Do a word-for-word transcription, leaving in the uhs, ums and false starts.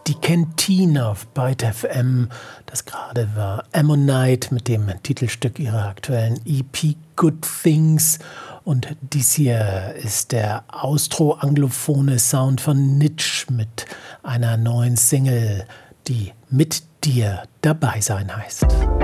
Die Kantine auf Byte F M. Das gerade war Ammonite mit dem Titelstück ihrer aktuellen E P Good Things. Und dies hier ist der austro-anglophone Sound von Nitsch mit einer neuen Single, die Mit dir dabei sein heißt.